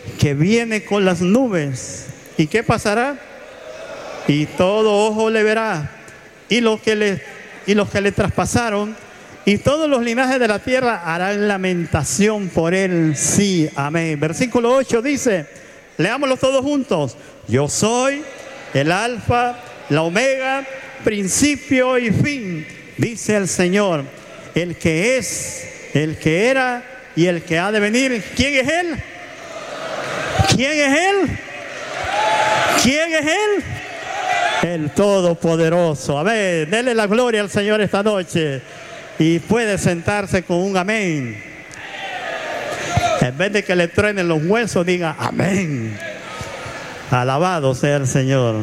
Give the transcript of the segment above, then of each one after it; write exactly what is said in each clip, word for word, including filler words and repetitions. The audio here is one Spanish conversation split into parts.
que viene con las nubes. ¿Y qué pasará? Y todo ojo le verá. Y los que le, y los que le traspasaron, y todos los linajes de la tierra harán lamentación por él. Sí, amén. Versículo ocho dice, leámoslo todos juntos. Yo soy el alfa, la omega, principio y fin, dice el Señor, el que es, el que era y el que ha de venir. ¿Quién es Él? ¿Quién es Él? ¿Quién es Él? El Todopoderoso. Amén. Dele la gloria al Señor esta noche. Y puede sentarse con un amén. En vez de que le truenen los huesos, diga amén. Alabado sea el Señor.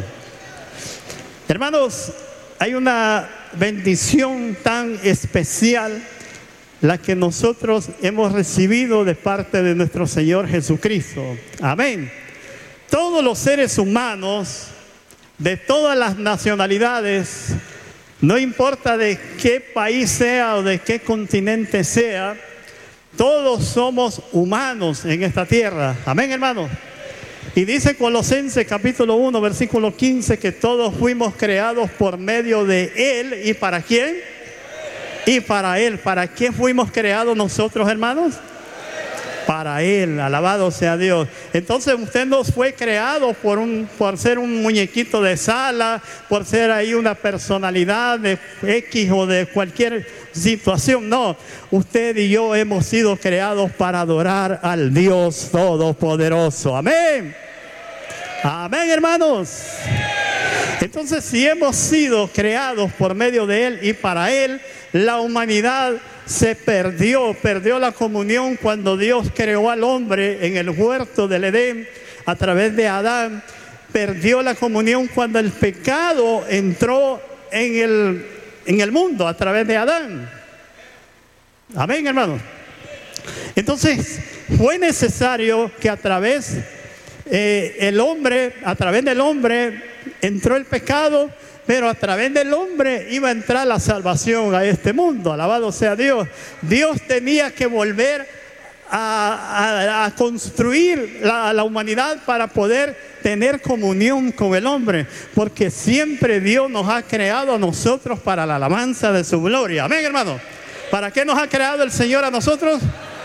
Hermanos, hay una bendición tan especial la que nosotros hemos recibido de parte de nuestro Señor Jesucristo. Amén. Todos los seres humanos de todas las nacionalidades, no importa de qué país sea o de qué continente sea, todos somos humanos en esta tierra. Amén, hermanos. Y dice Colosenses capítulo uno, versículo quince, que todos fuimos creados por medio de Él. ¿Y para quién? Y para Él. ¿Para qué fuimos creados nosotros, hermanos? Para Él, alabado sea Dios. Entonces usted no fue creado por, un, por ser un muñequito de sala, por ser ahí una personalidad de X o de cualquier situación. No, usted y yo hemos sido creados para adorar al Dios Todopoderoso. Amén. Amén, hermanos. Entonces, si hemos sido creados por medio de Él y para Él, la humanidad se perdió, perdió la comunión cuando Dios creó al hombre en el huerto del Edén a través de Adán. Perdió la comunión cuando el pecado entró en el, en el mundo a través de Adán. Amén, hermanos. Entonces, fue necesario que a través eh, el hombre, a través del hombre entró el pecado. Pero a través del hombre iba a entrar la salvación a este mundo. Alabado sea Dios. Dios tenía que volver a, a, a construir la, la humanidad para poder tener comunión con el hombre. Porque siempre Dios nos ha creado a nosotros para la alabanza de su gloria. Amén, hermano. ¿Para qué nos ha creado el Señor a nosotros?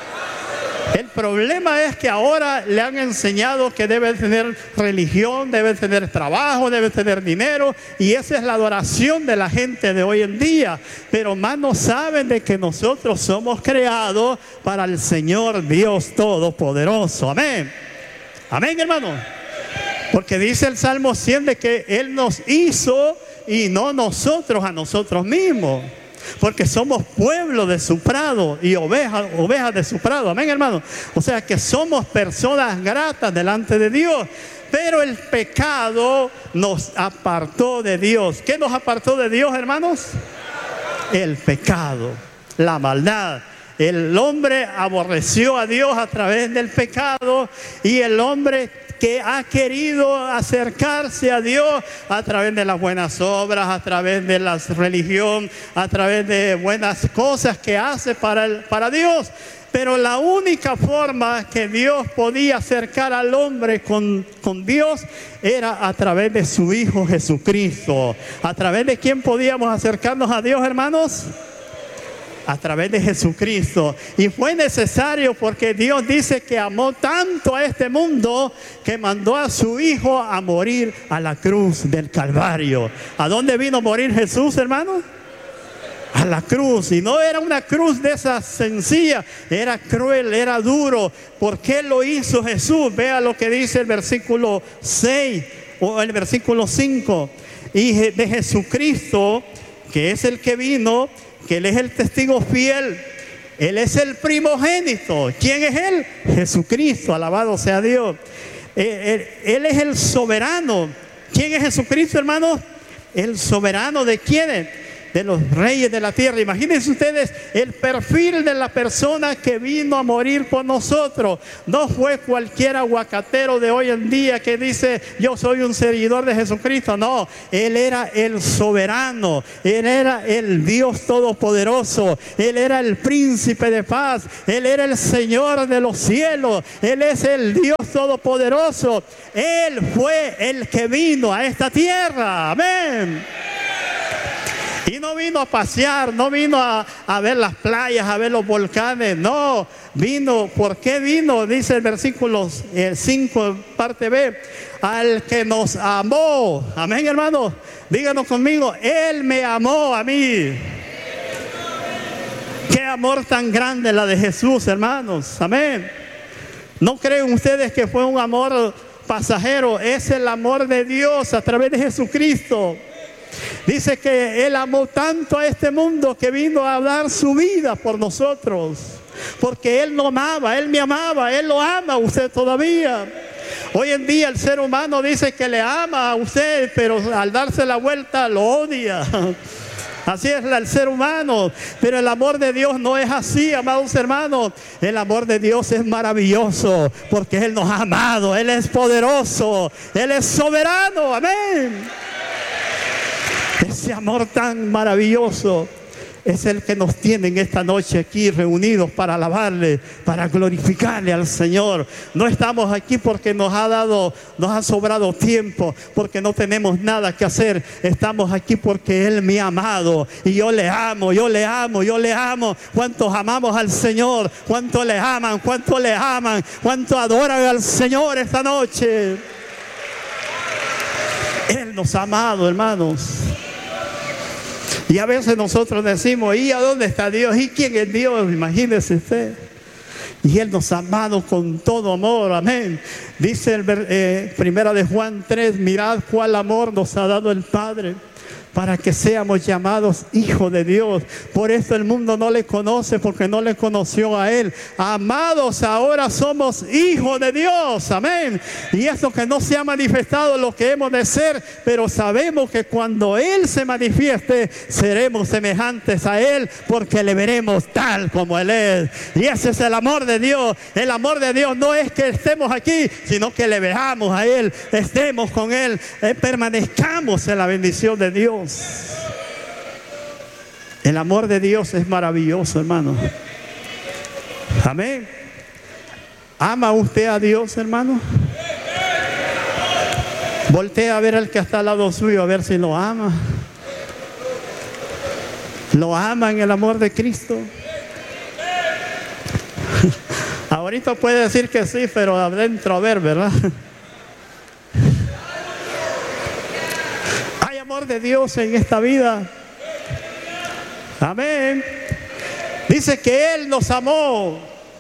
El problema es que ahora le han enseñado que debe tener religión, debe tener trabajo, debe tener dinero, y esa es la adoración de la gente de hoy en día. Pero más no saben de que nosotros somos creados para el Señor Dios Todopoderoso. Amén. Amén, hermano. Porque dice el Salmo cien de que Él nos hizo y no nosotros a nosotros mismos. Porque somos pueblo de su prado y ovejas, ovejas de su prado. Amén, hermano. O sea que somos personas gratas delante de Dios. Pero el pecado nos apartó de Dios. ¿Qué nos apartó de Dios, hermanos? El pecado, la maldad. El hombre aborreció a Dios a través del pecado, y el hombre que ha querido acercarse a Dios a través de las buenas obras, a través de la religión, a través de buenas cosas que hace para, el, para Dios. Pero la única forma que Dios podía acercar al hombre con, con Dios era a través de su Hijo Jesucristo. ¿A través de quién podíamos acercarnos a Dios, hermanos? A través de Jesucristo. Y fue necesario porque Dios dice que amó tanto a este mundo que mandó a su Hijo a morir a la cruz del Calvario. ¿A dónde vino a morir Jesús, hermano? A la cruz. Y no era una cruz de esas sencillas, era cruel, era duro. ¿Por qué lo hizo Jesús? Vea lo que dice el versículo seis o el versículo cinco. Y de Jesucristo, que es el que vino, que Él es el testigo fiel, Él es el primogénito. ¿Quién es Él? Jesucristo, alabado sea Dios. Él, él, él es el soberano. ¿Quién es Jesucristo, hermano? El soberano de quiénes? de los reyes de la tierra. Imagínense ustedes el perfil de la persona que vino a morir por nosotros. No fue cualquier aguacatero de hoy en día que dice yo soy un seguidor de Jesucristo. No, Él era el soberano, Él era el Dios todopoderoso, Él era el príncipe de paz, Él era el Señor de los cielos, Él es el Dios todopoderoso. Él fue el que vino a esta tierra. Amén. Y no vino a pasear, no vino a, a ver las playas, a ver los volcanes, no, vino, ¿por qué vino? Dice el versículo cinco, parte B, al que nos amó. Amén, hermano, díganos conmigo, Él me amó a mí. Qué amor tan grande la de Jesús, hermanos, amén. ¿No creen ustedes que fue un amor pasajero? Es el amor de Dios a través de Jesucristo. Dice que Él amó tanto a este mundo que vino a dar su vida por nosotros. Porque Él nos amaba, Él me amaba, Él lo ama a usted todavía. Hoy en día el ser humano dice que le ama a usted, pero al darse la vuelta lo odia. Así es el ser humano, pero el amor de Dios no es así, amados hermanos. El amor de Dios es maravilloso porque Él nos ha amado, Él es poderoso, Él es soberano, amén. Ese amor tan maravilloso es el que nos tiene en esta noche aquí reunidos para alabarle, para glorificarle al Señor. No estamos aquí porque nos ha dado, nos ha sobrado tiempo, porque no tenemos nada que hacer. Estamos aquí porque Él me ha amado y yo le amo, yo le amo, yo le amo. ¿Cuántos amamos al Señor? ¿Cuántos le aman? ¿Cuántos le aman? ¿Cuántos adoran al Señor esta noche? Él nos ha amado, hermanos. Y a veces nosotros decimos, ¿y a dónde está Dios? ¿Y quién es Dios? Imagínese usted. Y Él nos ha amado con todo amor, amén. Dice el eh, primera de Juan tres, mirad cuál amor nos ha dado el Padre, para que seamos llamados hijos de Dios. Por eso el mundo no le conoce, porque no le conoció a Él. Amados, ahora somos hijos de Dios, amén. Y eso que no se ha manifestado lo que hemos de ser, pero sabemos que cuando Él se manifieste, seremos semejantes a Él, porque le veremos tal como Él es. Y ese es el amor de Dios. El amor de Dios no es que estemos aquí, sino que le veamos a Él, estemos con Él, eh, permanezcamos en la bendición de Dios. El amor de Dios es maravilloso, hermano. Amén. ¿Ama usted a Dios, hermano? Voltea a ver al que está al lado suyo, a ver si lo ama. ¿Lo ama en el amor de Cristo? Ahorita puede decir que sí, pero adentro a ver, ¿verdad? De Dios en esta vida, amén. Dice que Él nos amó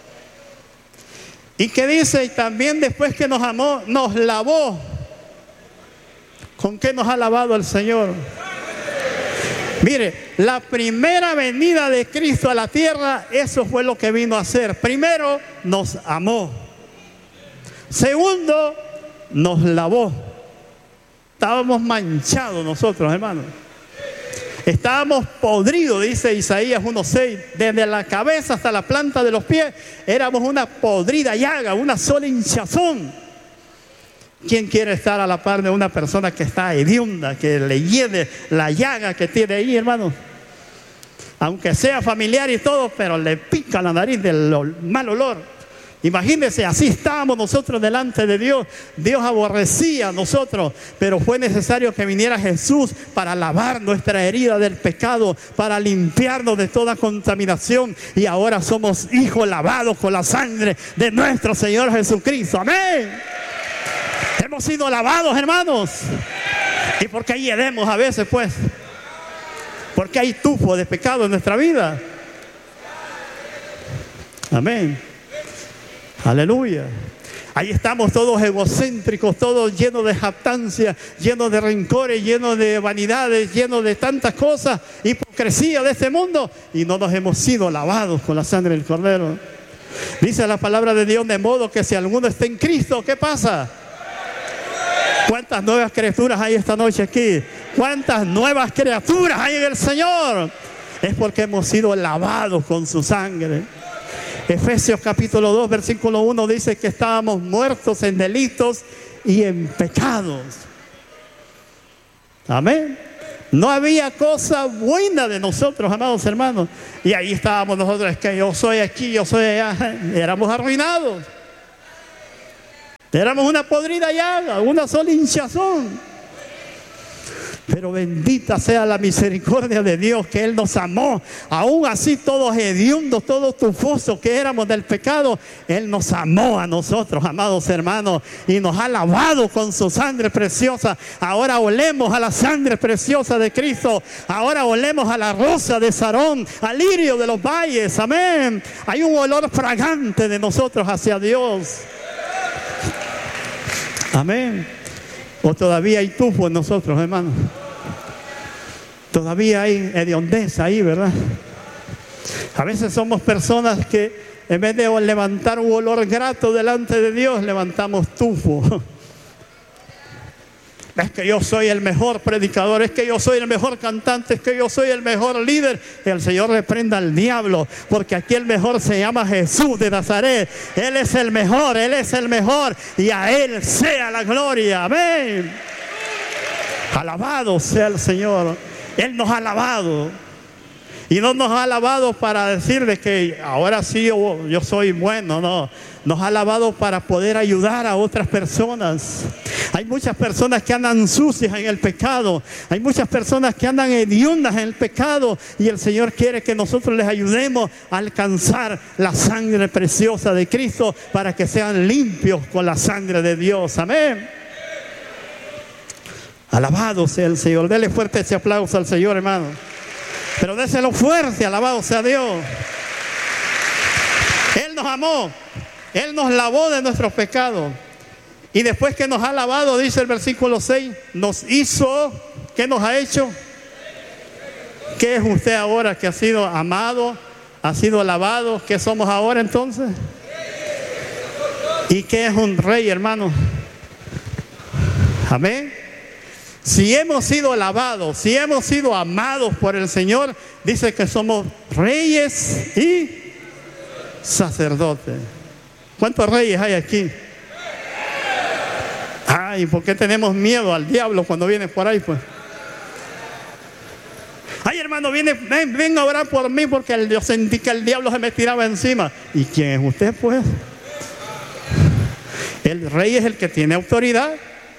y que dice, y también después que nos amó, nos lavó. ¿Con qué nos ha lavado el Señor? Mire, la primera venida de Cristo a la tierra, eso fue lo que vino a hacer. Primero, nos amó. Segundo, nos lavó. Estábamos manchados nosotros, hermanos. Estábamos podridos, dice Isaías uno seis. Desde la cabeza hasta la planta de los pies, éramos una podrida llaga, una sola hinchazón. ¿Quién quiere estar a la par de una persona que está hedionda, que le hiede la llaga que tiene ahí, hermanos? Aunque sea familiar y todo, pero le pica la nariz del mal olor. Imagínense, así estábamos nosotros delante de Dios. Dios aborrecía a nosotros, pero fue necesario que viniera Jesús para lavar nuestra herida del pecado, para limpiarnos de toda contaminación. Y ahora somos hijos lavados con la sangre de nuestro Señor Jesucristo. Amén. Hemos sido lavados, hermanos. ¿Y por qué hiedemos a veces, pues? Porque hay tufo de pecado en nuestra vida. Amén. Aleluya. Ahí estamos todos egocéntricos, todos llenos de jactancia, llenos de rencores, llenos de vanidades, llenos de tantas cosas, hipocresía de este mundo, y no nos hemos sido lavados con la sangre del Cordero. Dice la palabra de Dios, de modo que si alguno está en Cristo, ¿qué pasa? ¿Cuántas nuevas criaturas hay esta noche aquí? ¿Cuántas nuevas criaturas hay en el Señor? Es porque hemos sido lavados con su sangre. Efesios capítulo dos, versículo uno dice que estábamos muertos en delitos y en pecados. Amén. No había cosa buena de nosotros, amados hermanos. Y ahí estábamos nosotros, es que yo soy aquí, yo soy allá. Éramos arruinados. Éramos una podrida llaga, una sola hinchazón. Pero bendita sea la misericordia de Dios, que Él nos amó. Aún así, todos hediondos, todos tufosos que éramos del pecado, Él nos amó a nosotros, amados hermanos, y nos ha lavado con su sangre preciosa. Ahora olemos a la sangre preciosa de Cristo. Ahora olemos a la rosa de Sarón, al lirio de los valles. Amén. Hay un olor fragante de nosotros hacia Dios. Amén. O todavía hay tufo en nosotros, hermanos. Todavía hay hediondez ahí, ¿verdad? A veces somos personas que en vez de levantar un olor grato delante de Dios, levantamos tufo. Es que yo soy el mejor predicador, es que yo soy el mejor cantante, es que yo soy el mejor líder. El Señor reprenda al diablo, porque aquí el mejor se llama Jesús de Nazaret. Él es el mejor, Él es el mejor, y a Él sea la gloria. Amén. Alabado sea el Señor. Él nos ha alabado. Y no nos ha alabado para decirle que ahora sí yo, yo soy bueno, no. Nos ha alabado para poder ayudar a otras personas. Hay muchas personas que andan sucias en el pecado. Hay muchas personas que andan hediondas en el pecado. Y el Señor quiere que nosotros les ayudemos a alcanzar la sangre preciosa de Cristo para que sean limpios con la sangre de Dios. Amén. Alabado sea el Señor. Dele fuerte ese aplauso al Señor, hermano. Pero déselo fuerte, alabado sea Dios. Él nos amó. Él nos lavó de nuestros pecados. Y después que nos ha lavado, dice el versículo seis, nos hizo, ¿qué nos ha hecho? ¿Qué es usted ahora que ha sido amado, ha sido lavado? ¿Qué somos ahora entonces? ¿Y qué es un rey, hermano? Amén. Si hemos sido lavados, si hemos sido amados por el Señor, dice que somos reyes y sacerdotes. ¿Cuántos reyes hay aquí? Ay, ¿por qué tenemos miedo al diablo cuando viene por ahí, pues? Ay, hermano, viene, ven, ven a orar por mí porque el, yo sentí que el diablo se me tiraba encima. ¿Y quién es usted, pues? El rey es el que tiene autoridad.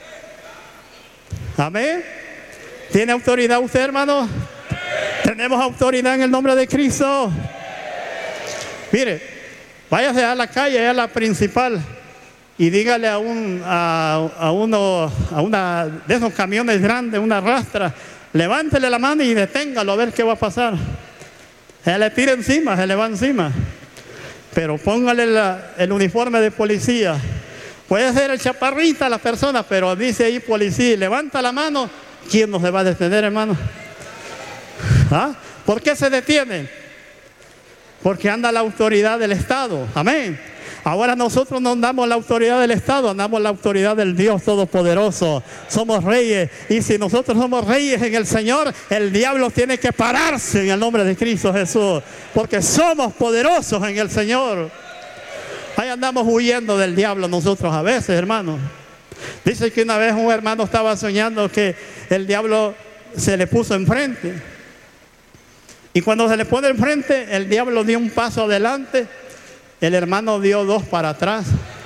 Amén. ¿Tiene autoridad usted, hermano? Tenemos autoridad en el nombre de Cristo. Mire, váyase a la calle, a la principal, y dígale a un a, a uno a una de esos camiones grandes, una rastra, levántele la mano y deténgalo a ver qué va a pasar. Se le tira encima, se le va encima. Pero póngale la, el uniforme de policía. Puede ser el chaparrita la persona, pero dice ahí policía, levanta la mano. ¿Quién nos va a detener, hermano? ¿Ah? ¿Por qué se detiene? Porque anda la autoridad del Estado. Amén. Ahora nosotros no andamos la autoridad del Estado, andamos la autoridad del Dios Todopoderoso. Somos reyes. Y si nosotros somos reyes en el Señor, el diablo tiene que pararse en el nombre de Cristo Jesús. Porque somos poderosos en el Señor. Ahí andamos huyendo del diablo nosotros a veces, hermano. Dice que una vez un hermano estaba soñando que el diablo se le puso enfrente. Y cuando se le pone enfrente, el diablo dio un paso adelante, el hermano dio dos para atrás.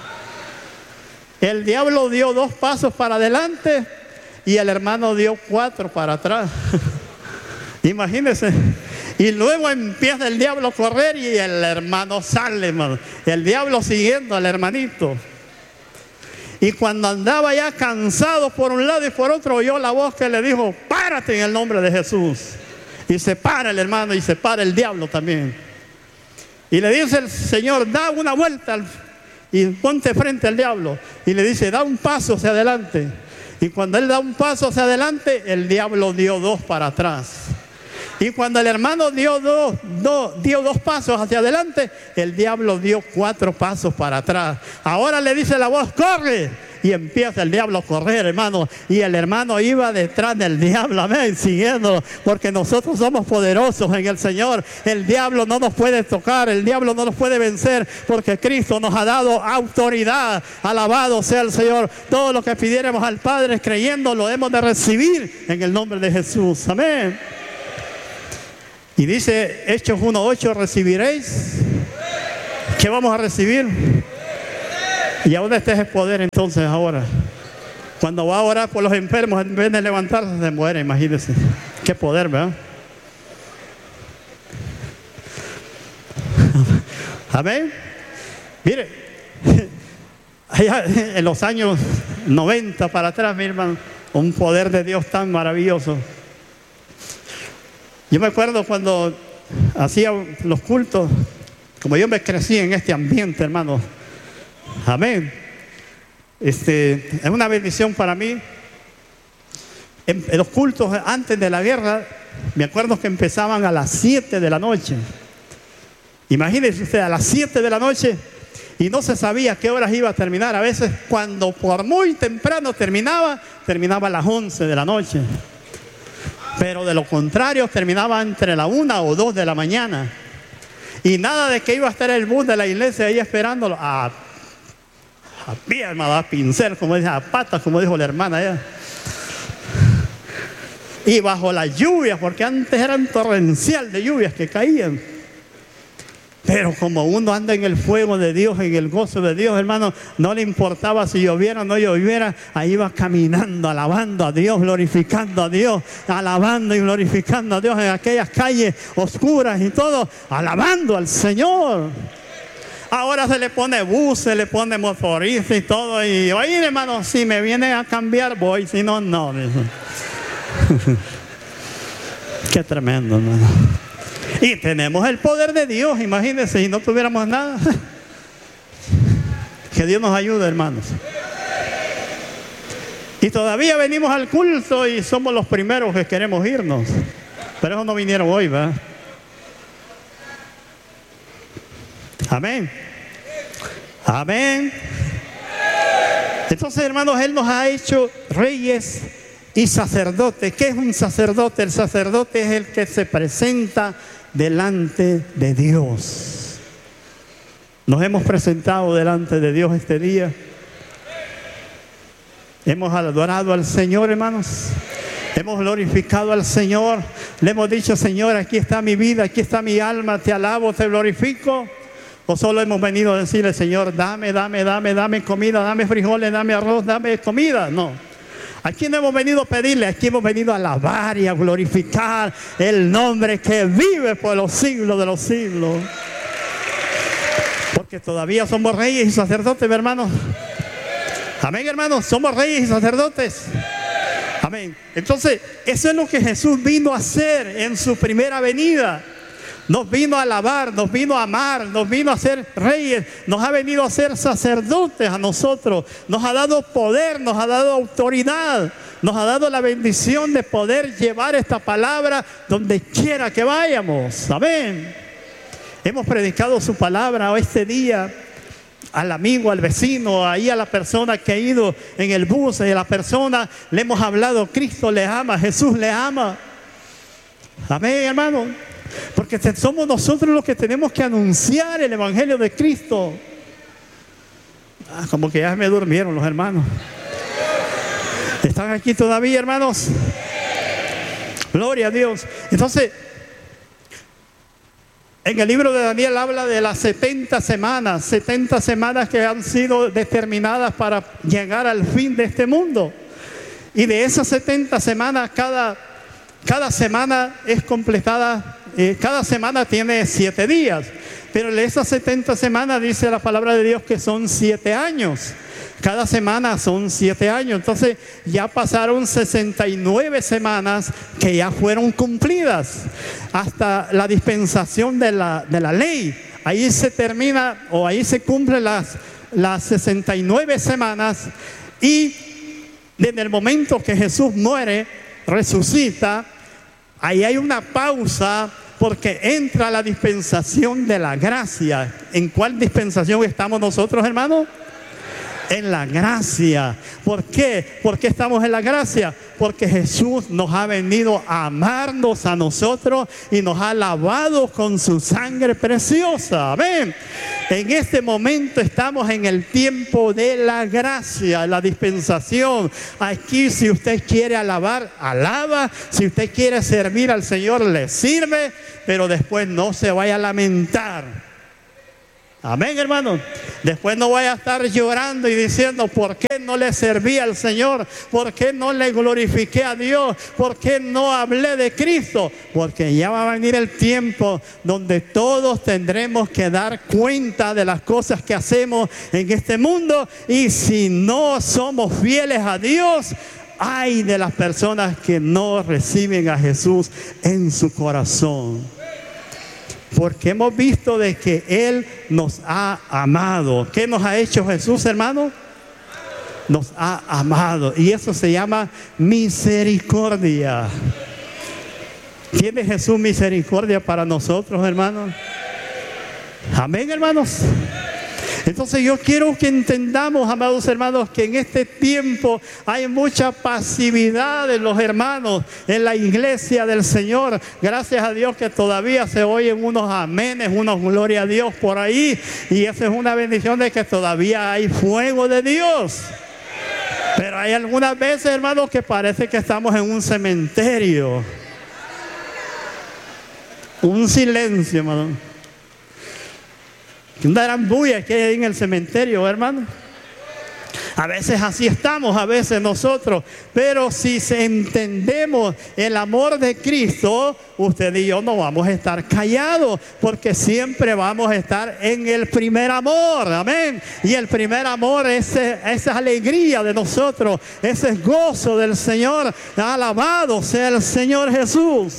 El diablo dio dos pasos para adelante y el hermano dio cuatro para atrás. Imagínense. Y luego empieza el diablo a correr y el hermano sale, hermano. El diablo siguiendo al hermanito. Y cuando andaba ya cansado por un lado y por otro, oyó la voz que le dijo, párate en el nombre de Jesús. Y se para el hermano y se para el diablo también. Y le dice el Señor, da una vuelta y ponte frente al diablo. Y le dice, da un paso hacia adelante. Y cuando él da un paso hacia adelante, el diablo dio dos para atrás. Y cuando el hermano dio dos, dos, dio dos pasos hacia adelante, el diablo dio cuatro pasos para atrás. Ahora le dice la voz, corre. y empieza el diablo a correr, hermano. Y el hermano iba detrás del diablo, amén, siguiéndolo, porque nosotros somos poderosos en el Señor. El diablo no nos puede tocar, el diablo no nos puede vencer, porque Cristo nos ha dado autoridad. Alabado sea el Señor. Todo lo que pidiéramos al Padre creyendo lo hemos de recibir en el nombre de Jesús, amén. Y dice Hechos uno ocho, recibiréis. ¿Qué vamos a recibir? ¿Y a dónde está ese poder entonces ahora? Cuando va a orar por los enfermos, en vez de levantarse, se muere, imagínense. Qué poder, ¿verdad? Amén. Mire, allá en los años noventa para atrás, mi hermano, un poder de Dios tan maravilloso. Yo me acuerdo cuando hacía los cultos, como yo me crecí en este ambiente, hermano. Amén. Este, es una bendición para mí. En, en los cultos antes de la guerra, me acuerdo que empezaban a las siete de la noche. Imagínense usted, a las siete de la noche, y no se sabía qué horas iba a terminar. A veces, cuando por muy temprano terminaba, terminaba a las once de la noche. Pero de lo contrario, terminaba entre la una o dos de la mañana. Y nada de que iba a estar el bus de la iglesia ahí esperándolo a, a pierna, a pincel, como dice, a patas, como dijo la hermana allá. Y bajo la lluvia, porque antes eran torrencial de lluvias que caían. Pero como uno anda en el fuego de Dios, en el gozo de Dios, hermano, no le importaba si lloviera o no lloviera, ahí iba caminando, alabando a Dios, glorificando a Dios, alabando y glorificando a Dios en aquellas calles oscuras y todo, alabando al Señor. Ahora se le pone bus, se le pone motorista y todo, y oye, hermano, si me viene a cambiar, voy, si no, no. Qué tremendo, hermano. Y tenemos el poder de Dios, imagínense, si no tuviéramos nada. Que Dios nos ayude, hermanos. Y todavía venimos al culto y somos los primeros que queremos irnos. Pero esos no vinieron hoy, ¿verdad? Amén. Amén. Entonces, hermanos, Él nos ha hecho reyes y sacerdotes. ¿Qué es un sacerdote? El sacerdote es el que se presenta delante de Dios. Nos hemos presentado delante de Dios este día. Hemos adorado al Señor, hermanos. Hemos glorificado al Señor. Le hemos dicho, Señor, aquí está mi vida, aquí está mi alma, te alabo, te glorifico. O solo hemos venido a decirle, Señor, dame, dame, dame, dame comida, dame frijoles, dame arroz, dame comida. No. Aquí no hemos venido a pedirle, aquí hemos venido a alabar y a glorificar el nombre que vive por los siglos de los siglos. Porque todavía somos reyes y sacerdotes, hermanos. Amén, hermanos, somos reyes y sacerdotes. Amén. Entonces, eso es lo que Jesús vino a hacer en su primera venida. Nos vino a alabar, nos vino a amar, nos vino a ser reyes, nos ha venido a ser sacerdotes a nosotros, nos ha dado poder, nos ha dado autoridad, nos ha dado la bendición de poder llevar esta palabra donde quiera que vayamos. Amén. Hemos predicado su palabra este día al amigo, al vecino, ahí a la persona que ha ido en el bus, y a la persona le hemos hablado, Cristo le ama, Jesús le ama. Amén, hermano. Porque somos nosotros los que tenemos que anunciar el Evangelio de Cristo. Ah, como que ya me durmieron los hermanos. ¿Están aquí todavía, hermanos? Gloria a Dios. Entonces, en el libro de Daniel habla de las setenta semanas, setenta semanas que han sido determinadas para llegar al fin de este mundo. Y de esas setenta semanas, cada, cada semana es completada. Eh, cada semana tiene siete días, pero en esas setenta semanas dice la palabra de Dios que son siete años. Cada semana son siete años. Entonces ya pasaron sesenta y nueve semanas que ya fueron cumplidas hasta la dispensación de la, de la ley. Ahí se termina o ahí se cumplen las, las sesenta y nueve semanas, y desde el momento que Jesús muere, resucita, ahí hay una pausa. Porque entra la dispensación de la gracia. ¿En cuál dispensación estamos nosotros, hermanos? En la gracia. ¿Por qué? ¿Por qué estamos en la gracia? Porque Jesús nos ha venido a amarnos a nosotros y nos ha lavado con su sangre preciosa. Amén. En este momento estamos en el tiempo de la gracia, la dispensación. Aquí, si usted quiere alabar, alaba. Si usted quiere servir al Señor, le sirve. Pero después no se vaya a lamentar. Amén, hermano. Después no vaya a estar llorando y diciendo, ¿por qué no le serví al Señor? ¿Por qué no le glorifiqué a Dios? ¿Por qué no hablé de Cristo? Porque ya va a venir el tiempo donde todos tendremos que dar cuenta de las cosas que hacemos en este mundo. Y si no somos fieles a Dios, ay de las personas que no reciben a Jesús en su corazón. Porque hemos visto de que Él nos ha amado. ¿Qué nos ha hecho Jesús, hermano? Nos ha amado. Y eso se llama misericordia. ¿Tiene Jesús misericordia para nosotros, hermanos? Amén, hermanos. Entonces yo quiero que entendamos, amados hermanos, que en este tiempo hay mucha pasividad de los hermanos en la iglesia del Señor. Gracias a Dios que todavía se oyen unos amenes, unos gloria a Dios por ahí. Y esa es una bendición de que todavía hay fuego de Dios. Pero hay algunas veces, hermanos, que parece que estamos en un cementerio. Un silencio, hermano. Una gran bulla que hay en el cementerio, hermano. A veces así estamos, a veces nosotros. Pero si entendemos el amor de Cristo, usted y yo no vamos a estar callados, porque siempre vamos a estar en el primer amor. Amén. Y el primer amor es esa alegría de nosotros, ese gozo del Señor. Alabado sea el Señor Jesús.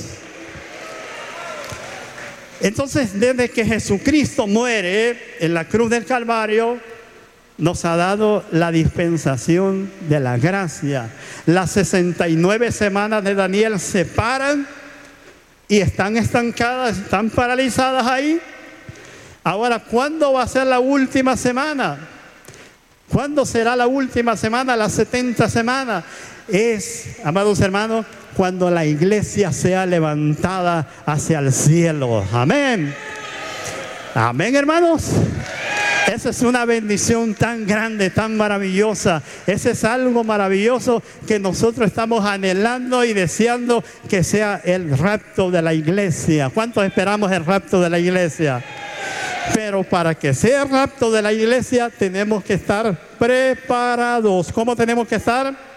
Entonces, desde que Jesucristo muere en la cruz del Calvario, nos ha dado la dispensación de la gracia. Las sesenta y nueve semanas de Daniel se paran y están estancadas, están paralizadas ahí. Ahora, ¿cuándo va a ser la última semana? ¿Cuándo será la última semana? Las setenta semanas. Es, amados hermanos, cuando la iglesia sea levantada hacia el cielo. Amén. Amén, hermanos. Esa es una bendición tan grande, tan maravillosa. Ese es algo maravilloso que nosotros estamos anhelando y deseando que sea el rapto de la iglesia. ¿Cuántos esperamos el rapto de la iglesia? Pero para que sea el rapto de la iglesia tenemos que estar preparados. ¿Cómo tenemos que estar?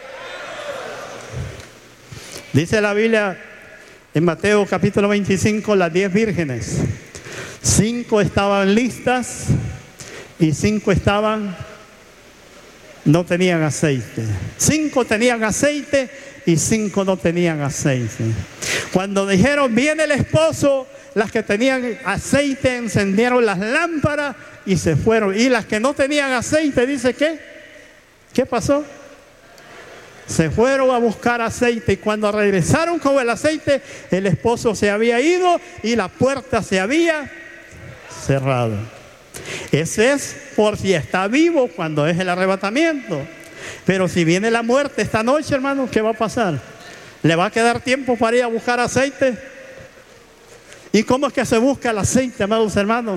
Dice la Biblia en Mateo capítulo veinticinco, las diez vírgenes. Cinco estaban listas y cinco estaban, no tenían aceite. Cinco tenían aceite y cinco no tenían aceite. Cuando dijeron, viene el esposo, las que tenían aceite encendieron las lámparas y se fueron. Y las que no tenían aceite, dice, ¿qué? ¿Qué pasó? Se fueron a buscar aceite y cuando regresaron con el aceite, el esposo se había ido y la puerta se había cerrado. Ese es por si está vivo cuando es el arrebatamiento. Pero si viene la muerte esta noche, hermano, ¿qué va a pasar? ¿Le va a quedar tiempo para ir a buscar aceite? ¿Y cómo es que se busca el aceite, amados hermanos?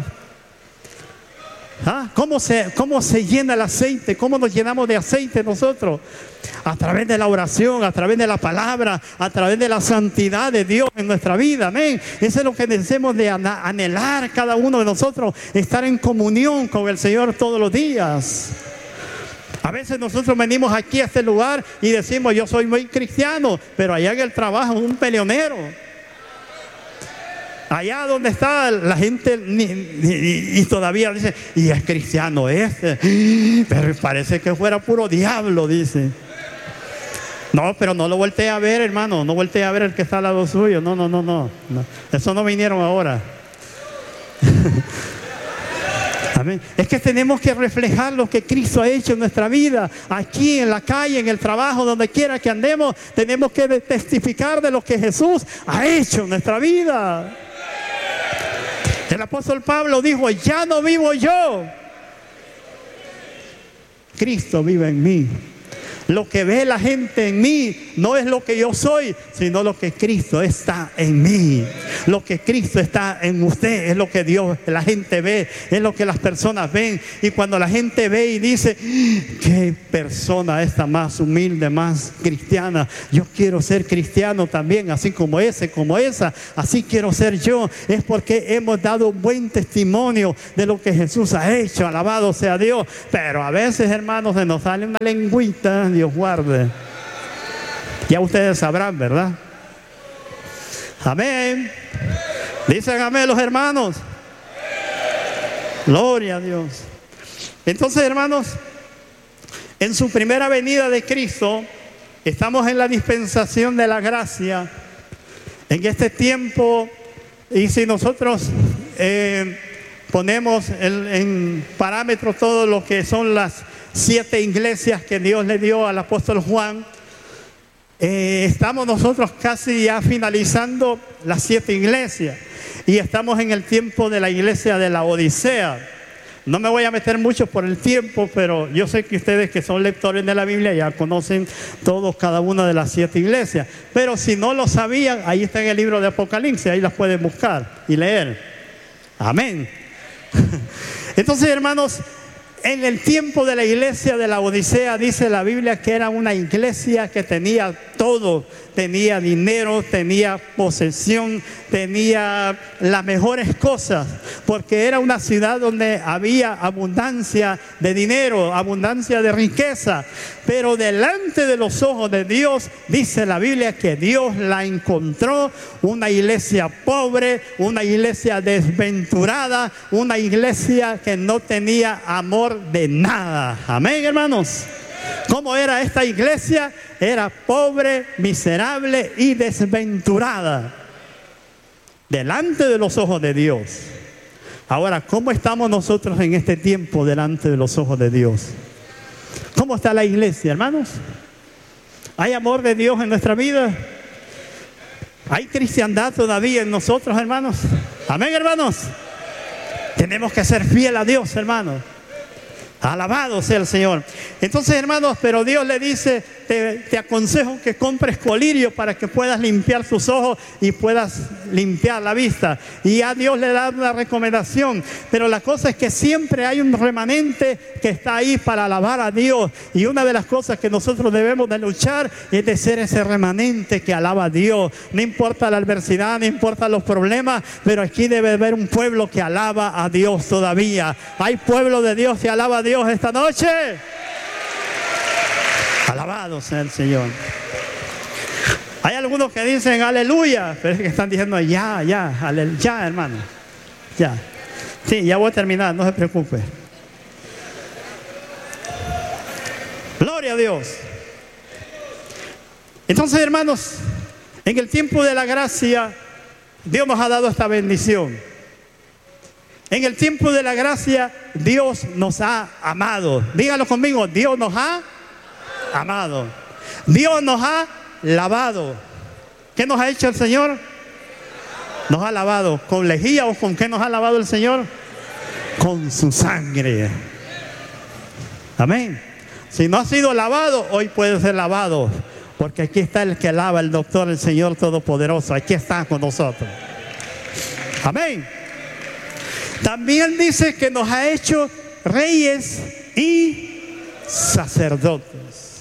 ¿Ah? ¿Cómo se, cómo se llena el aceite? ¿Cómo nos llenamos de aceite nosotros? A través de la oración, a través de la palabra, a través de la santidad de Dios en nuestra vida. Amén. Eso es lo que debemos de anhelar cada uno de nosotros, estar en comunión con el Señor todos los días. A veces nosotros venimos aquí a este lugar y decimos, yo soy muy cristiano, pero allá en el trabajo un peleonero. Allá donde está la gente ni, ni, y todavía dice, y es cristiano este, pero parece que fuera puro diablo, dice. No, pero no lo voltee a ver, hermano, no voltee a ver el que está al lado suyo. No, no, no, no, no. Eso no vinieron ahora. Amén. Es que tenemos que reflejar lo que Cristo ha hecho en nuestra vida, aquí en la calle, en el trabajo, donde quiera que andemos, tenemos que testificar de lo que Jesús ha hecho en nuestra vida. El apóstol Pablo dijo, ya no vivo yo. Cristo vive en mí. Lo que ve la gente en mí no es lo que yo soy, sino lo que Cristo está en mí. Lo que Cristo está en usted es lo que Dios, la gente ve, es lo que las personas ven. Y cuando la gente ve y dice, qué persona esta más humilde, más cristiana, yo quiero ser cristiano también, así como ese, como esa, así quiero ser yo. Es porque hemos dado un buen testimonio de lo que Jesús ha hecho, alabado sea Dios. Pero a veces, hermanos, se nos sale una lengüita, Dios guarde. Ya ustedes sabrán, ¿verdad? Amén. Dicen amén los hermanos. Gloria a Dios. Entonces, hermanos, en su primera venida de Cristo, estamos en la dispensación de la gracia. En este tiempo, y si nosotros eh, ponemos en, en parámetro todo lo que son las siete iglesias que Dios le dio al apóstol Juan, eh, estamos nosotros casi ya finalizando las siete iglesias y estamos en el tiempo de la iglesia de la Odisea. No me voy a meter mucho por el tiempo, pero yo sé que ustedes que son lectores de la Biblia ya conocen todos cada una de las siete iglesias, pero si no lo sabían, ahí está en el libro de Apocalipsis, ahí las pueden buscar y leer. Amén. Entonces, hermanos, en el tiempo de la iglesia de la Odisea, dice la Biblia que era una iglesia que tenía todo. Tenía dinero, tenía posesión, tenía las mejores cosas. Porque era una ciudad donde había abundancia de dinero, abundancia de riqueza. Pero delante de los ojos de Dios, dice la Biblia que Dios la encontró una iglesia pobre, una iglesia desventurada, una iglesia que no tenía amor de nada. Amén, hermanos. ¿Cómo era esta iglesia? Era pobre, miserable y desventurada delante de los ojos de Dios. Ahora, ¿cómo estamos nosotros en este tiempo delante de los ojos de Dios? ¿Cómo está la iglesia, hermanos? ¿Hay amor de Dios en nuestra vida? ¿Hay cristiandad todavía en nosotros, hermanos? Amén, hermanos. Tenemos que ser fiel a Dios, hermanos. Alabado sea el Señor. Entonces, hermanos, pero Dios le dice, te, te aconsejo que compres colirio para que puedas limpiar tus ojos y puedas limpiar la vista. Y a Dios le da una recomendación. Pero la cosa es que siempre hay un remanente que está ahí para alabar a Dios. Y una de las cosas que nosotros debemos de luchar es de ser ese remanente que alaba a Dios. No importa la adversidad, no importa los problemas, pero aquí debe haber un pueblo que alaba a Dios todavía. Hay pueblo de Dios que alaba a Dios esta noche. Alabado sea el Señor. Hay algunos que dicen aleluya, pero es que están diciendo ya, ya, aleluya, ya, hermano, ya. Sí, ya voy a terminar, no se preocupe. Gloria a Dios. Entonces, hermanos, en el tiempo de la gracia, Dios nos ha dado esta bendición. En el tiempo de la gracia, Dios nos ha amado. Díganlo conmigo, Dios nos ha amado. Dios nos ha lavado. ¿Qué nos ha hecho el Señor? Nos ha lavado. ¿Con lejía o con qué nos ha lavado el Señor? Con su sangre. Amén. Si no ha sido lavado, hoy puede ser lavado. Porque aquí está el que lava, el doctor, el Señor Todopoderoso. Aquí está con nosotros. Amén. También dice que nos ha hecho reyes y sacerdotes.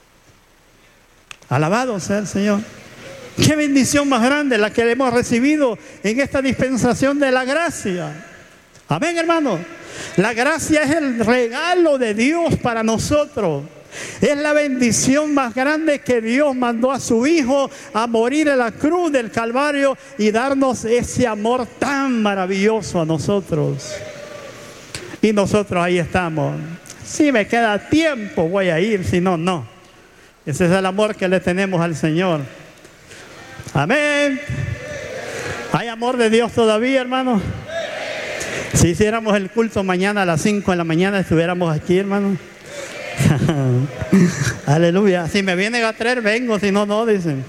Alabado sea el Señor. Qué bendición más grande la que hemos recibido en esta dispensación de la gracia. Amén, hermano. La gracia es el regalo de Dios para nosotros. Es la bendición más grande que Dios mandó a su Hijo a morir en la cruz del Calvario y darnos ese amor tan maravilloso a nosotros. Y nosotros ahí estamos. Si me queda tiempo voy a ir, si no, no. Ese es el amor que le tenemos al Señor. Amén. ¿Hay amor de Dios todavía, hermano? Si hiciéramos el culto mañana a las cinco de la mañana, estuviéramos aquí, hermano. Aleluya. Si me vienen a traer, vengo, si no, no, dicen.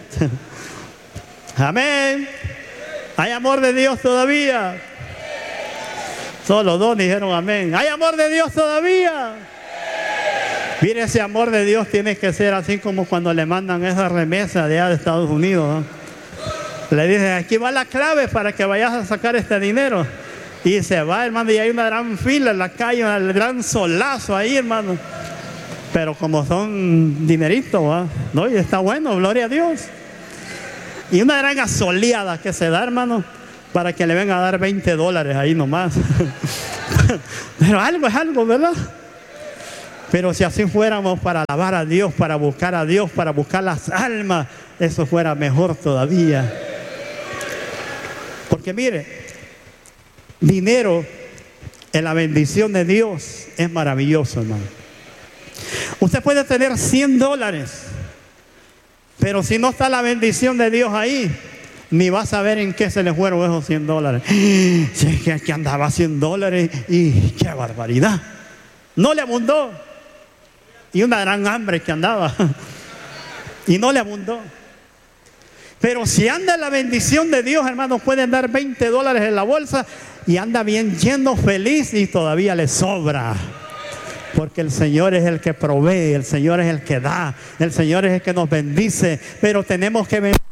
Amén. ¿Hay amor de Dios todavía? Solo dos dijeron amén. ¿Hay amor de Dios todavía? Mire, ese amor de Dios tiene que ser así como cuando le mandan esa remesa de allá de Estados Unidos, ¿no? Le dicen, aquí va la clave para que vayas a sacar este dinero. Y se va, hermano, y hay una gran fila en la calle, un gran solazo ahí, hermano. Pero como son dineritos, ¿va? ¿No? Y está bueno, gloria a Dios. Y una gran asoleada que se da, hermano, para que le vengan a dar veinte dólares ahí nomás. Pero algo es algo, ¿verdad? Pero si así fuéramos para alabar a Dios, para buscar a Dios, para buscar las almas, eso fuera mejor todavía. Porque mire, dinero en la bendición de Dios es maravilloso, hermano. Usted puede tener cien dólares, pero si no está la bendición de Dios ahí, ni va a saber en qué se le fueron esos cien dólares. Si es que aquí andaba cien dólares y qué barbaridad. No le abundó. Y una gran hambre que andaba. Y no le abundó. Pero si anda en la bendición de Dios, hermanos, pueden dar veinte dólares en la bolsa y anda bien lleno, feliz y todavía le sobra. Porque el Señor es el que provee, el Señor es el que da, el Señor es el que nos bendice. Pero tenemos que bendecir